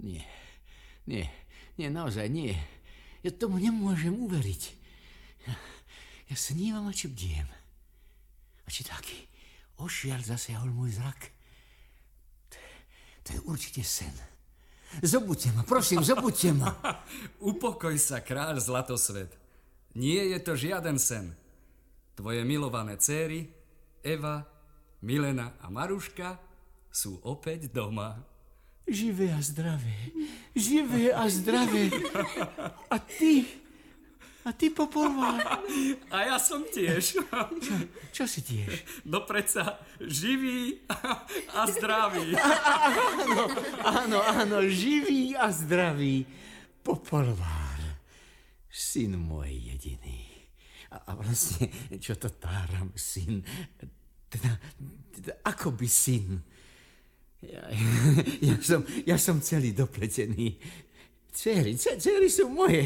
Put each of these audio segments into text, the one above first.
Nie, nie, naozaj nie. Ja tomu nemôžem uveriť. Ja snívam a či bdiem. A či taký ošial zasiahol môj zrak. To je určite sen. Zobuďte ma, prosím, zobuďte ma. Upokoj sa, kráľ Zlatosvet. Nie je to žiaden sen. Tvoje milované céry, Eva, Milena a Maruška, sú opäť doma. Živé a zdravé. Živé a zdravé. A ty, Popolvár. A ja som tiež. Čo si tiež? No predsa živý a zdravý. Áno, živý a zdravý. Popolvár. Syn môj jediný. A vlastne, čo to táram, syn? Teda akoby syn. Ja som celý dopletený. Dcery sú moje.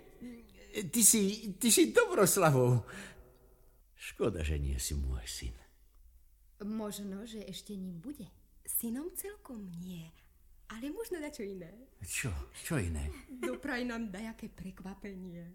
Ty si Dobroslavou. Škoda, že nie si môj syn. Možno, že ešte ním bude. Synom celkom nie, ale možno dačo iné. Čo iné? Dopraj nám dajaké prekvapenie.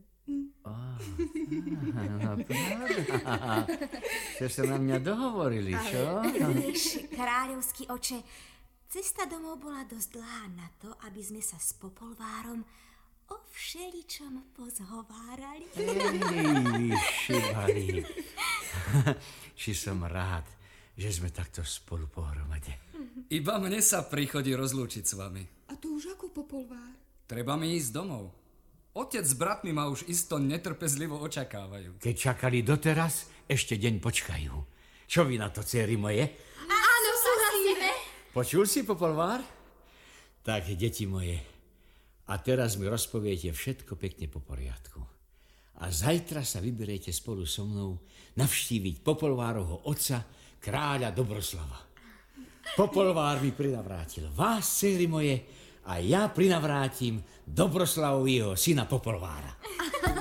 Pravda. Čo sa na mňa dohovorili, čo? Vieš, kráľovský oče, cesta domov bola dosť dlhá na to, aby sme sa s Popolvárom o všeličom pozhovárali. Vyšibali. Či som rád, že sme takto spolu pohromade. Iba mne sa prichodí rozlúčiť s vami. A to už ako, Popolvár? Treba mi ísť domov. Otec s bratmi ma už isto netrpezlivo očakávajú. Keď čakali doteraz, ešte deň počkajú. Čo vy na to, céry moje? Áno, súhlasíme. Počul si, Popolvár? Tak, deti moje, a teraz mi rozpoviete všetko pekne po poriadku. A zajtra sa vyberiete spolu so mnou navštíviť Popolvárovho otca, kráľa Dobroslava. Popolvár mi prinavrátil vás, céry moje, a ja prinavrátim Dobroslavovi jeho syna Popolvára.